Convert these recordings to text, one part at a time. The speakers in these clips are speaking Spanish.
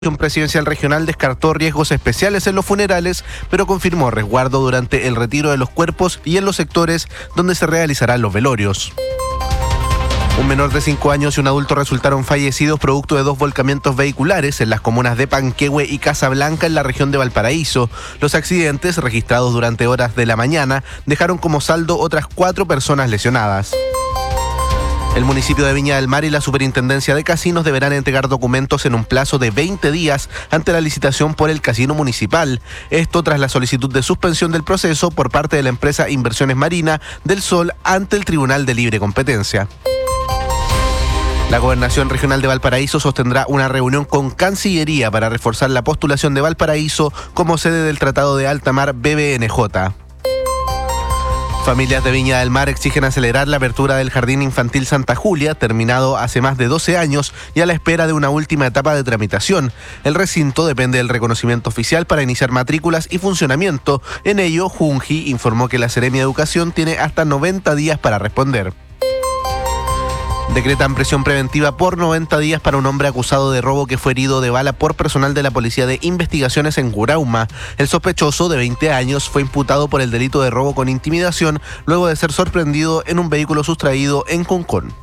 Presidencial regional descartó riesgos especiales en los funerales, pero confirmó resguardo durante el retiro de los cuerpos y en los sectores donde se realizarán los velorios. Un menor de 5 años y un adulto resultaron fallecidos producto de 2 volcamientos vehiculares en las comunas de Panquehue y Casablanca en la región de Valparaíso. Los accidentes, registrados durante horas de la mañana, dejaron como saldo otras 4 personas lesionadas. El municipio de Viña del Mar y la Superintendencia de Casinos deberán entregar documentos en un plazo de 20 días ante la licitación por el casino municipal. Esto tras la solicitud de suspensión del proceso por parte de la empresa Inversiones Marina del Sol ante el Tribunal de Libre Competencia. La Gobernación Regional de Valparaíso sostendrá una reunión con Cancillería para reforzar la postulación de Valparaíso como sede del Tratado de Alta Mar BBNJ. Familias de Viña del Mar exigen acelerar la apertura del Jardín Infantil Santa Julia, terminado hace más de 12 años y a la espera de una última etapa de tramitación. El recinto depende del reconocimiento oficial para iniciar matrículas y funcionamiento. En ello, Junji informó que la Seremi de Educación tiene hasta 90 días para responder. Decretan prisión preventiva por 90 días para un hombre acusado de robo que fue herido de bala por personal de la Policía de Investigaciones en Gurauma. El sospechoso, de 20 años, fue imputado por el delito de robo con intimidación luego de ser sorprendido en un vehículo sustraído en Concón.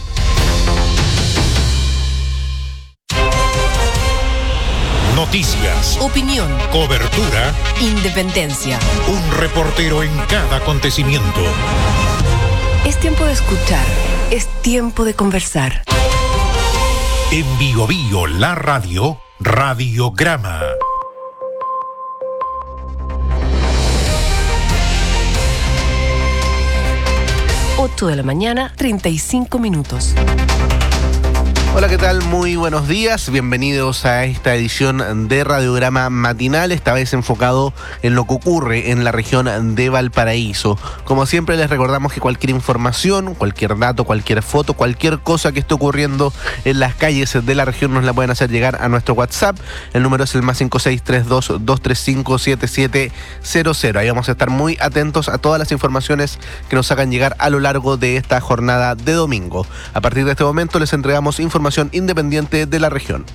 Noticias, opinión, cobertura, independencia. Un reportero en cada acontecimiento. Es tiempo de escuchar, es tiempo de conversar. En Bio Bio, la radio, Radiograma. Ocho de la mañana, 35 minutos. Hola, ¿qué tal? Muy buenos días. Bienvenidos a esta edición de Radiograma Matinal, esta vez enfocado en lo que ocurre en la región de Valparaíso. Como siempre, les recordamos que cualquier información, cualquier dato, cualquier foto, cualquier cosa que esté ocurriendo en las calles de la región nos la pueden hacer llegar a nuestro WhatsApp. El número es el +5632 235 7700. Ahí vamos a estar muy atentos a todas las informaciones que nos hagan llegar a lo largo de esta jornada de domingo. A partir de este momento les entregamos información independiente de la región.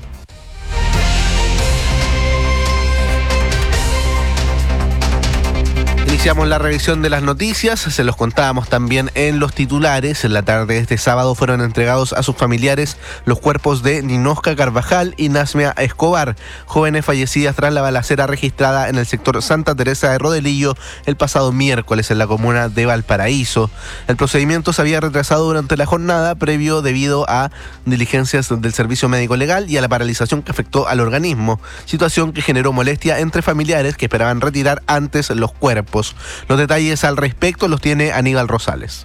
Iniciamos la revisión de las noticias, se los contábamos también en los titulares. En la tarde de este sábado fueron entregados a sus familiares los cuerpos de Ninosca Carvajal y Nasmia Escobar, jóvenes fallecidas tras la balacera registrada en el sector Santa Teresa de Rodelillo el pasado miércoles en la comuna de Valparaíso. El procedimiento se había retrasado durante la jornada previo debido a diligencias del Servicio Médico Legal y a la paralización que afectó al organismo, situación que generó molestia entre familiares que esperaban retirar antes los cuerpos. Los detalles al respecto los tiene Aníbal Rosales.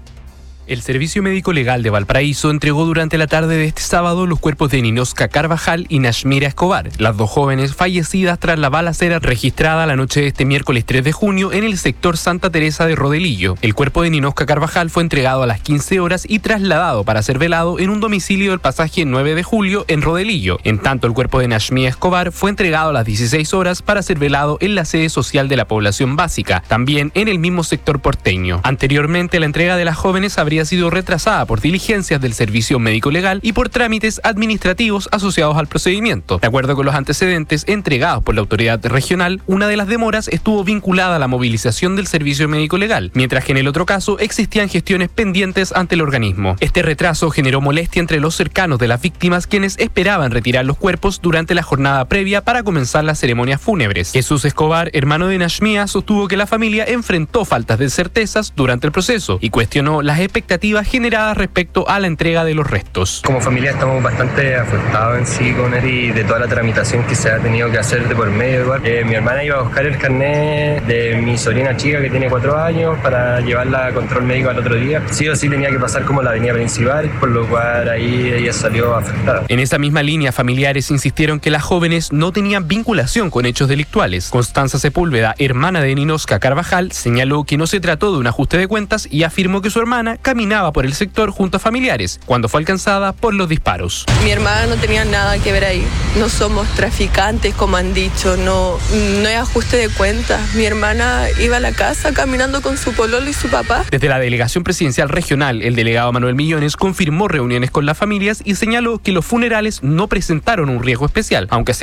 El Servicio Médico Legal de Valparaíso entregó durante la tarde de este sábado los cuerpos de Ninosca Carvajal y Nashmira Escobar, las 2 jóvenes fallecidas tras la balacera registrada la noche de este miércoles 3 de junio en el sector Santa Teresa de Rodelillo. El cuerpo de Ninosca Carvajal fue entregado a las 15 horas y trasladado para ser velado en un domicilio del pasaje 9 de julio en Rodelillo. En tanto, el cuerpo de Nashmira Escobar fue entregado a las 16 horas para ser velado en la sede social de la población básica, también en el mismo sector porteño. Anteriormente, la entrega de las jóvenes habría sido retrasada por diligencias del Servicio Médico Legal y por trámites administrativos asociados al procedimiento. De acuerdo con los antecedentes entregados por la autoridad regional, una de las demoras estuvo vinculada a la movilización del Servicio Médico Legal, mientras que en el otro caso existían gestiones pendientes ante el organismo. Este retraso generó molestia entre los cercanos de las víctimas, quienes esperaban retirar los cuerpos durante la jornada previa para comenzar las ceremonias fúnebres. Jesús Escobar, hermano de Nashmia, sostuvo que la familia enfrentó faltas de certezas durante el proceso y cuestionó las expectativas generadas respecto a la entrega de los restos. Como familia estamos bastante afectados en sí con él y de toda la tramitación que se ha tenido que hacer de por medio. Igual. Mi hermana iba a buscar el carnet de mi sobrina chica que tiene 4 años para llevarla a control médico al otro día. Sí o sí tenía que pasar como la avenida principal, por lo cual ahí ella salió afectada. En esa misma línea, familiares insistieron que las jóvenes no tenían vinculación con hechos delictuales. Constanza Sepúlveda, hermana de Ninosca Carvajal, señaló que no se trató de un ajuste de cuentas y afirmó que su hermana caminaba por el sector junto a familiares, cuando fue alcanzada por los disparos. Mi hermana no tenía nada que ver ahí. No somos traficantes, como han dicho, no es ajuste de cuentas. Mi hermana iba a la casa caminando con su pololo y su papá. Desde la Delegación Presidencial Regional, el delegado Manuel Millones confirmó reuniones con las familias y señaló que los funerales no presentaron un riesgo especial, aunque